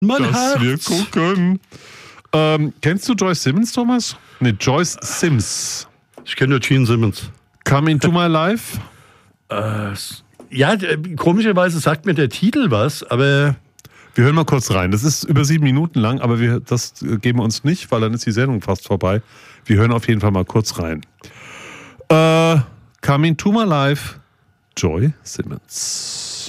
Mein dass Herz. wir gucken. Kennst du Joyce Simmons, Thomas? Ne, Joyce Sims. Ich kenne nur Gene Simmons. Come Into My Life? Ja, komischerweise sagt mir der Titel was, aber... Wir hören mal kurz rein. Das ist über 7 Minuten lang, aber das geben wir uns nicht, weil dann ist die Sendung fast vorbei. Wir hören auf jeden Fall mal kurz rein. Come Into My Life, Joy Simmons.